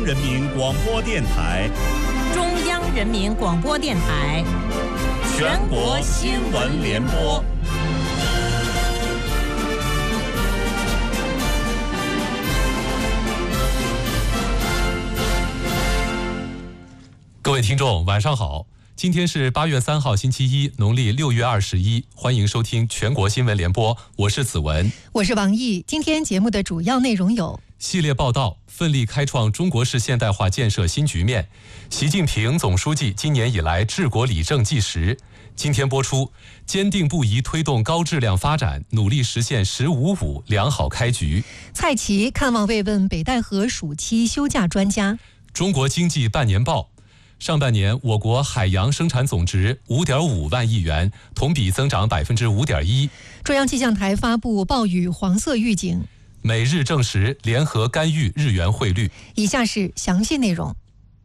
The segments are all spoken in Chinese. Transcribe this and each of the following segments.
人民广播电台、 中央人民广播电台全国新闻联播。 各位听众，晚上好！今天是8月3号，星期一，农历6月21，欢迎收听全国新闻联播，我是子文， 我是王毅。今天节目的主要内容有： 系列报道，奋力开创中国式现代化建设新局面；习近平总书记今年以来治国理政纪实。今天播出，坚定不移推动高质量发展，努力实现“15+5”良好开局。 蔡奇看望慰问北戴河暑期休假专家。 中国经济半年报。上半年，我国海洋生产总值5.5万亿元，同比增长5.1%。 中央气象台发布暴雨黄色预警。 美日证实联合干预日元汇率。 以下是详细内容。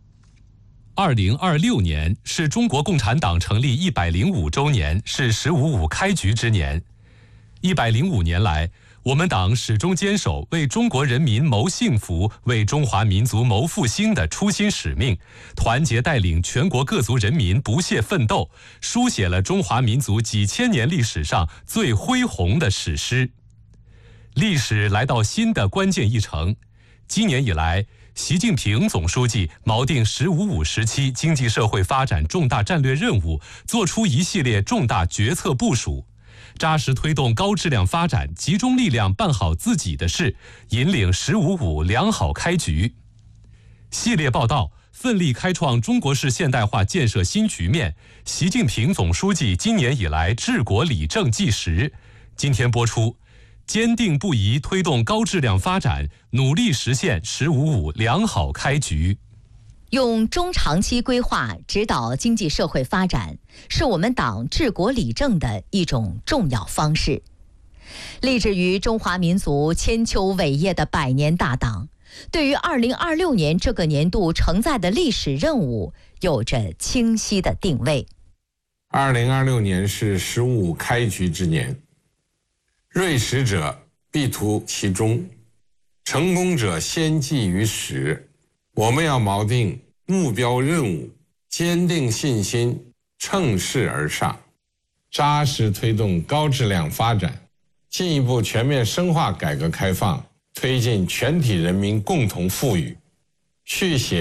2026年是中国共产党成立105周年，是“15+5”开局之年。105年来，我们党始终坚守为中国人民谋幸福、为中华民族谋复兴的初心使命，团结带领全国各族人民不懈奋斗，书写了中华民族几千年历史上最恢宏的史诗。历史来到新的关键一程，今年以来，习近平总书记锚定“15+5”时期经济社会发展重大战略任务，作出一系列重大决策部署，扎实推动高质量发展，集中力量办好自己的事，引领“15+5”良好开局。系列报道，奋力开创中国式现代化建设新局面，习近平总书记今年以来治国理政纪实。今天播出，坚定不移推动高质量发展，努力实现“15+5”良好开局。 用中长期规划指导经济社会发展，是我们党治国理政的一种重要方式。立志于中华民族千秋伟业的百年大党，对于2026年这个年度承载的历史任务有着清晰的定位。 2026年是“15+5”开局之年，锐实者必图其中，成功者先继于始。我们要锚定目标任务，坚定信心，乘势而上，扎实推动高质量发展，进一步全面深化改革开放，推进全体人民共同富裕，续写